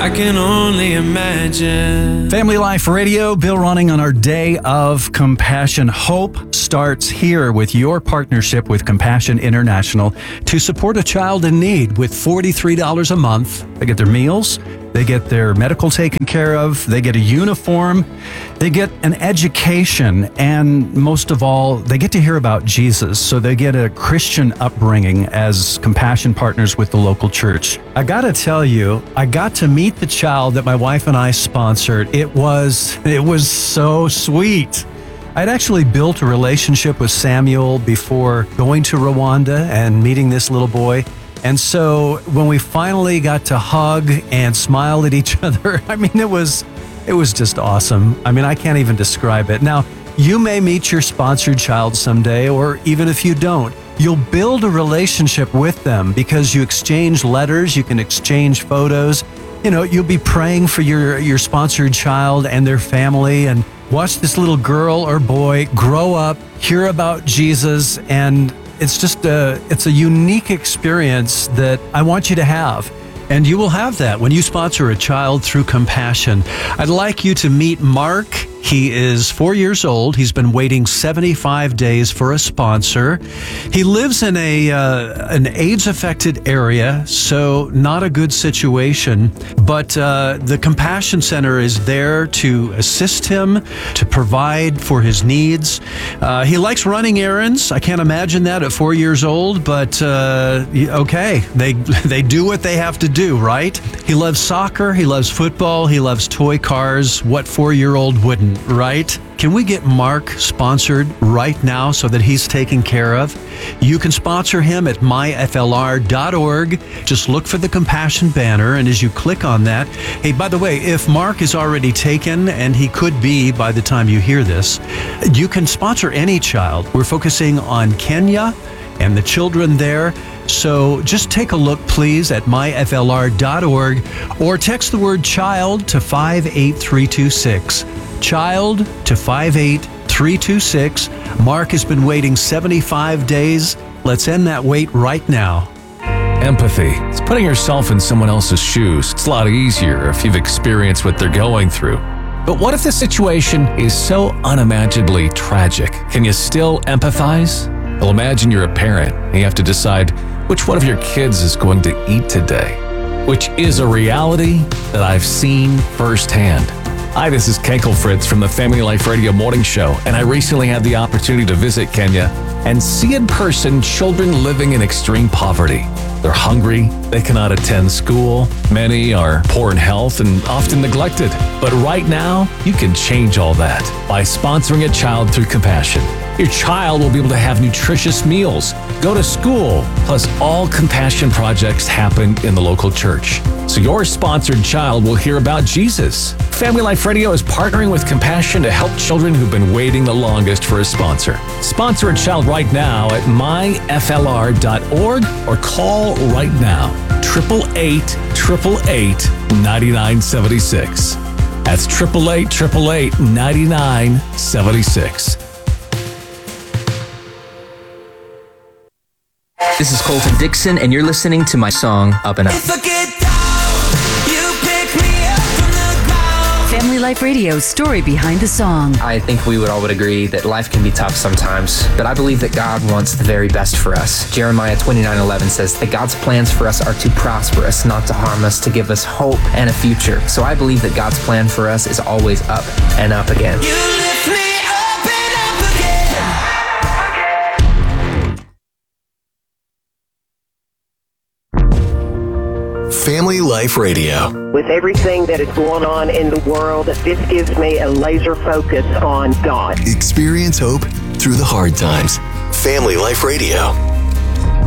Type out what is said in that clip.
I can only imagine. Family Life Radio, Bill Ronning on our Day of Compassion. Hope starts here with your partnership with Compassion International to support a child in need with $43 a month. They get their meals, they get their medical taken care of, they get a uniform, they get an education, and most of all, they get to hear about Jesus. So they get a Christian upbringing as Compassion partners with the local church. I gotta tell you, I got to meet the child that my wife and I sponsored. It was so sweet. I'd actually built a relationship with Samuel before going to Rwanda and meeting this little boy. And so when we finally got to hug and smile at each other, I mean, it was just awesome. I mean, I can't even describe it. Now, you may meet your sponsored child someday, or even if you don't, you'll build a relationship with them because you exchange letters, you can exchange photos. You know, you'll be praying for your sponsored child and their family, and watch this little girl or boy grow up, hear about Jesus, and it's just it's a unique experience that I want you to have. And you will have that when you sponsor a child through Compassion. I'd like you to meet Mark. He is 4 years old. He's been waiting 75 days for a sponsor. He lives in an AIDS-affected area, so not a good situation. But the Compassion Center is there to assist him, to provide for his needs. He likes running errands. I can't imagine that at 4 years old, but okay, they do what they have to do, right? He loves soccer. He loves football. He loves toy cars. What 4-year-old wouldn't? Right? Can we get Mark sponsored right now so that he's taken care of? You can sponsor him at myflr.org. Just look for the Compassion banner, and as you click on that, hey, by the way, if Mark is already taken, and he could be by the time you hear this, you can sponsor any child. We're focusing on Kenya and the children there. So just take a look, please, at myflr.org, or text the word child to 58326. Child to 58326. Mark has been waiting 75 days. Let's end that wait right now. Empathy. It's putting yourself in someone else's shoes. It's a lot easier if you've experienced what they're going through. But what if the situation is so unimaginably tragic? Can you still empathize? Well, imagine you're a parent and you have to decide which one of your kids is going to eat today, which is a reality that I've seen firsthand. Hi, this is Kenkel Fritz from the Family Life Radio Morning Show, and I recently had the opportunity to visit Kenya and see in person children living in extreme poverty. They're hungry, they cannot attend school, many are poor in health and often neglected. But right now, you can change all that by sponsoring a child through Compassion. Your child will be able to have nutritious meals, go to school, plus all Compassion projects happen in the local church. So your sponsored child will hear about Jesus. Family Life Radio is partnering with Compassion to help children who've been waiting the longest for a sponsor. Sponsor a child right now at myflr.org or call right now, 888-888-9976. That's 888-888-9976. This is Colton Dixon, and you're listening to my song, Up and Up. Family Life Radio's story behind the song. I think we all would agree that life can be tough sometimes, but I believe that God wants the very best for us. Jeremiah 29:11 says that God's plans for us are to prosper us, not to harm us, to give us hope and a future. So I believe that God's plan for us is always up and up again. You lift me up and up again. Family Life Radio. With everything that is going on in the world, this gives me a laser focus on God. Experience hope through the hard times. Family Life Radio.